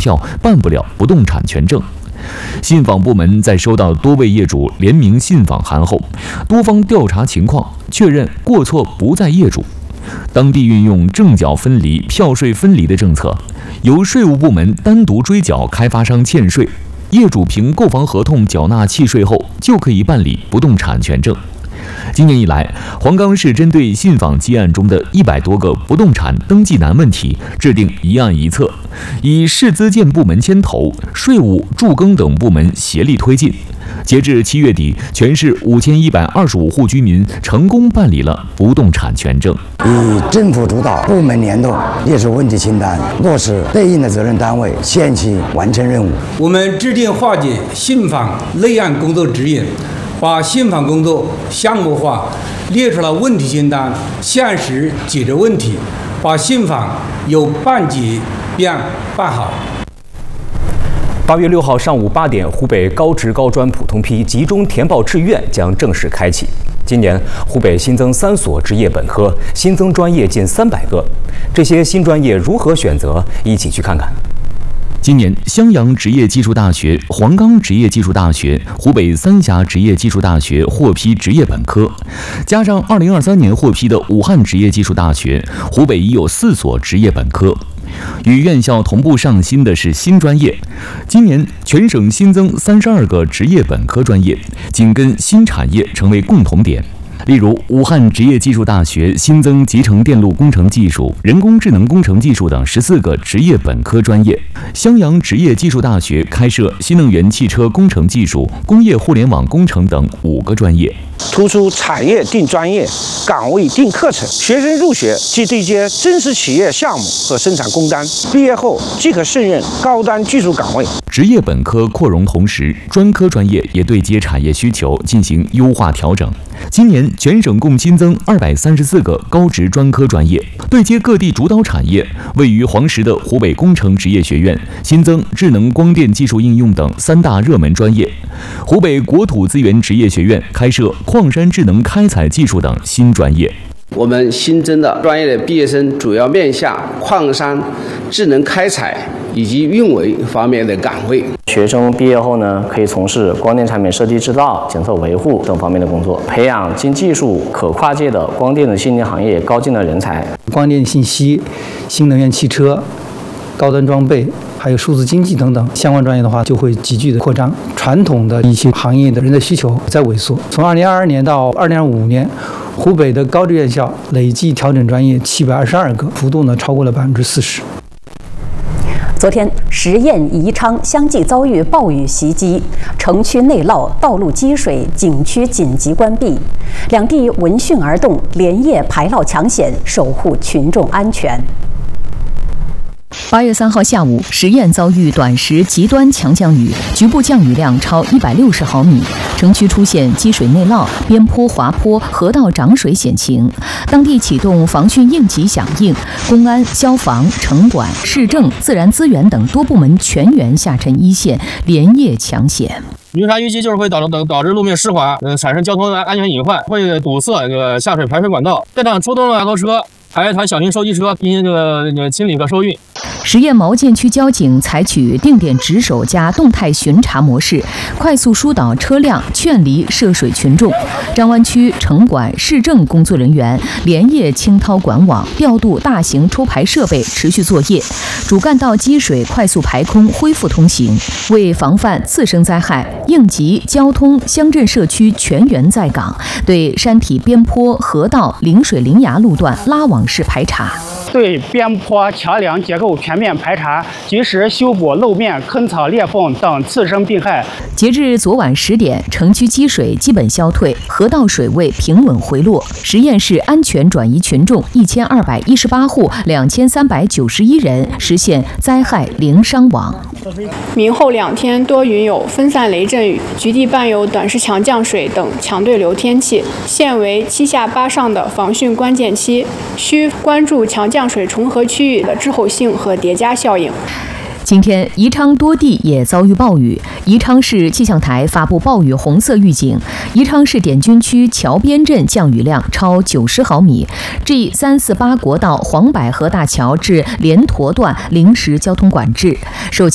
票，办不了不动产权证。信访部门在收到多位业主联名信访函后，多方调查情况，确认过错不在业主。当地运用证缴分离、票税分离的政策，由税务部门单独追缴开发商欠税，业主凭购房合同缴纳契税后，就可以办理不动产权证。今年以来，黄冈市针对信访积案中的100多个不动产登记难问题，制定一案一策，以市资建部门牵头，税务、住耕等部门协力推进。截至7月底，全市5125户居民成功办理了不动产权证。 以政府主导、部门联动列出问题清单，落实对应的责任单位限期完成任务。 我们制定化解信访内案工作指引，把信访工作项目化，列出了问题清单，限时解决问题，把信访由办结变办好。 8月6号上午8点，湖北高职高专普通批集中填报志愿将正式开启。今年，湖北新增3所职业本科，新增专业近300个。这些新专业如何选择？一起去看看。 今年，襄阳职业技术大学、黄冈职业技术大学、湖北三峡职业技术大学获批职业本科，加上2023年获批的武汉职业技术大学，湖北已有4所职业本科。与院校同步上新的是新专业，今年全省新增32个职业本科专业，紧跟新产业成为共同点。例如，武汉职业技术大学新增集成电路工程技术、人工智能工程技术等14个职业本科专业；襄阳职业技术大学开设新能源汽车工程技术、工业互联网工程等5个专业。 突出产业定专业、岗位定课程，学生入学即对接真实企业项目和生产工单，毕业后即可胜任高端技术岗位。 职业本科扩容同时，专科专业也对接产业需求进行优化调整。今年全省共新增234个高职专科专业，对接各地主导产业。位于黄石的湖北工程职业学院新增智能光电技术应用等3大热门专业。湖北国土资源职业学院开设矿山智能开采技术等新专业。 我们新增的专业的毕业生主要面向矿山、智能开采以及运维方面的岗位。 学生毕业后呢，可以从事光电产品设计制造、检测维护等方面的工作，培养经技术可跨界的光电的先进行业高进的人才。 光电信息、新能源汽车、高端装备，还有数字经济等等相关专业的话，就会急剧的扩张。传统的一些行业的人的需求在萎缩。从2022年到2025年，湖北的高职院校累计调整专业722个，幅度呢超过了40%。 昨天，十堰、宜昌相继遭遇暴雨袭击，城区内涝，道路积水，景区紧急关闭。两地闻讯而动，连夜排涝抢险，守护群众安全。 8月3号下午，十堰遭遇短时极端强降雨，局部降雨量超160毫米，城区出现积水内涝、边坡滑坡、河道涨水险情。当地启动防汛应急响应，公安、消防、城管、市政、自然资源等多部门全员下沉一线，连夜抢险。 云山预计就是会导致路面湿滑，产生交通安全隐患，会堵塞下水排水管道。现场出动了2多车，还有一台小型收集车进行清理和收运。 十堰毛涧区交警采取定点值守加动态巡查模式，快速疏导车辆，劝离涉水群众。张湾区城管、市政工作人员连夜清掏管网，调度大型抽排设备，持续作业。主干道积水快速排空，恢复通行。为防范次生灾害，应急、交通、乡镇社区全员在岗，对山体边坡、河道、临水临崖路段拉网式排查。 对边坡桥梁结构全面排查，及时修补路面坑槽裂缝等次生病害。 截至昨晚10点，城区积水基本消退，河道水位平稳回落。十堰市安全转移群众1218户，2391人，实现灾害零伤亡。 明后2天多云有分散雷阵雨，局地伴有短时强降水等强对流天气，现为7下8上的防汛关键期，需关注强降水重合区域的滞后性和叠加效应。 今天，宜昌多地也遭遇暴雨。宜昌市气象台发布暴雨红色预警。宜昌市点军区桥边镇降雨量超90毫米，G348国道黄百合大桥至莲坨段临时交通管制。受